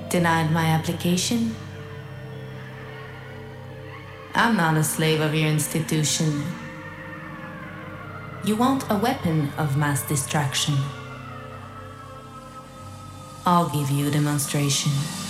Denied my application? I'm not a slave of your institution. You want a weapon of mass distraction. I'll give you a demonstration.